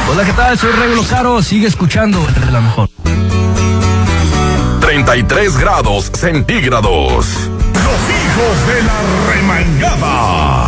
Hola, ¿qué tal? Soy Regulo Caro. Sigue escuchando de la mejor. 33 grados centígrados. Los hijos de la remangada.